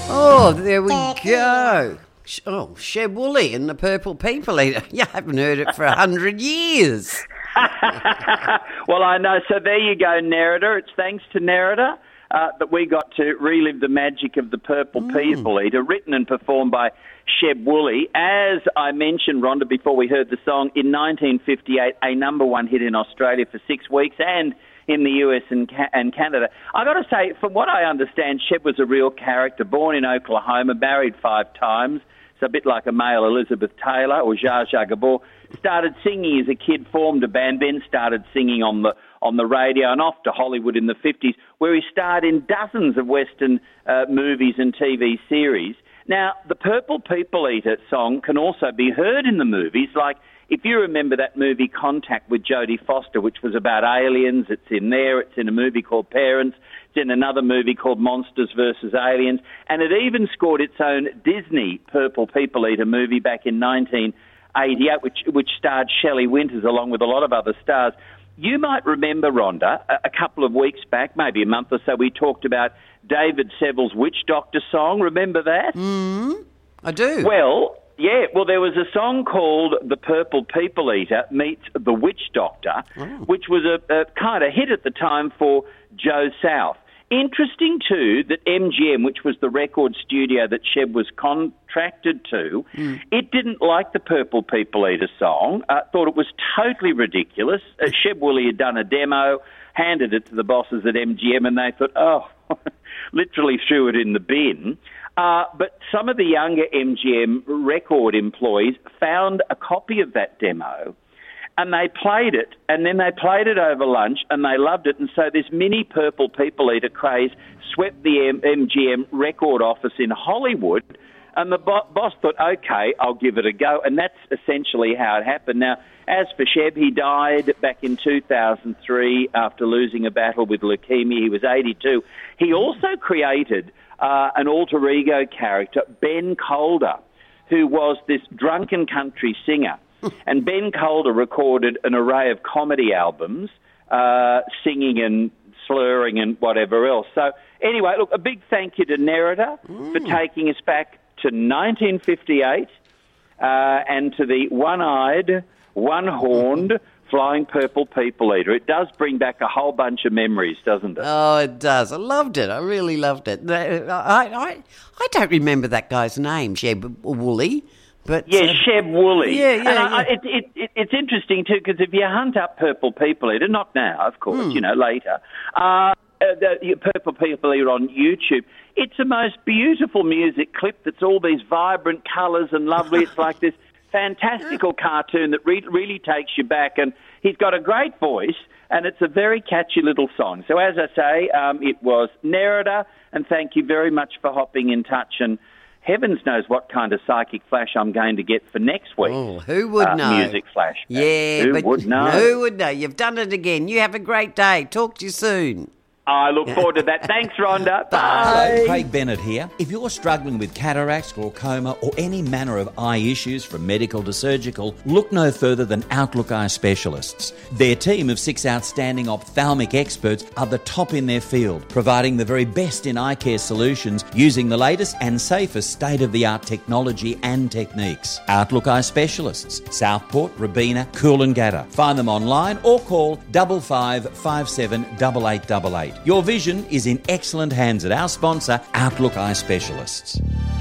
Oh, there we go. Oh, Sheb Woolley and the Purple People Eater. You haven't heard it for 100 years. Well, I know. So there you go, Nerida. It's thanks to Nerida that we got to relive the magic of the Purple People Eater, written and performed by Sheb Woolley. As I mentioned, Rhonda, before we heard the song, in 1958, a number one hit in Australia for 6 weeks and in the US and Canada. I got to say, from what I understand, Sheb was a real character, born in Oklahoma, married 5 times. It's a bit like a male Elizabeth Taylor or Zsa Zsa Gabor. Started singing as a kid, formed a band, then started singing on the radio and off to Hollywood in the 50s, where he starred in dozens of Western movies and TV series. Now, the Purple People Eater song can also be heard in the movies, like if you remember that movie Contact with Jodie Foster, which was about aliens, it's in there. It's in a movie called Parents. It's in another movie called Monsters vs. Aliens. And it even scored its own Disney Purple People Eater movie back in 1988, which starred Shelley Winters along with a lot of other stars. You might remember, Rhonda, a couple of weeks back, maybe a month or so, we talked about David Seville's Witch Doctor song. Remember that? I do. Well, yeah, there was a song called The Purple People Eater Meets the Witch Doctor, which was a kind of hit at the time for Joe South. Interesting, too, that MGM, which was the record studio that Sheb was contracted to, it didn't like the Purple People Eater song, thought it was totally ridiculous. Sheb Woolley had done a demo, handed it to the bosses at MGM, and they thought, literally threw it in the bin. But some of the younger MGM record employees found a copy of that demo and they played it, and then they played it over lunch and they loved it. And so this mini Purple People Eater craze swept the MGM record office in Hollywood, and the boss thought, okay, I'll give it a go. And that's essentially how it happened. Now, as for Sheb, he died back in 2003 after losing a battle with leukemia. He was 82. He also created an alter ego character, Ben Calder, who was this drunken country singer. And Ben Calder recorded an array of comedy albums, singing and slurring and whatever else. So anyway, look, a big thank you to Nerida for taking us back to 1958 and to the one-eyed, one-horned, flying Purple People Eater. It does bring back a whole bunch of memories, doesn't it? Oh, it does. I loved it. I really loved it. I don't remember that guy's name, Sheb Woolley. But, Sheb Woolley. Yeah. It's interesting, too, because if you hunt up Purple People Eater, not now, of course, later, the Purple People Eater on YouTube, it's the most beautiful music clip that's all these vibrant colours and lovely. It's like this fantastical cartoon that really takes you back, and he's got a great voice, and it's a very catchy little song. So as I say, it was Nerida, and thank you very much for hopping in touch, and heavens knows what kind of psychic flash I'm going to get for next week. Oh, who would know? Music flash. Yeah, who would know? Who would know? You've done it again. You have a great day. Talk to you soon. I look forward to that. Thanks, Rhonda. Bye. Craig Bennett here. If you're struggling with cataracts, glaucoma, or any manner of eye issues from medical to surgical, look no further than Outlook Eye Specialists. Their team of 6 outstanding ophthalmic experts are the top in their field, providing the very best in eye care solutions using the latest and safest state-of-the-art technology and techniques. Outlook Eye Specialists, Southport, Robina, Coolangatta. Find them online or call 5557 8888. Your vision is in excellent hands at our sponsor, Outlook Eye Specialists.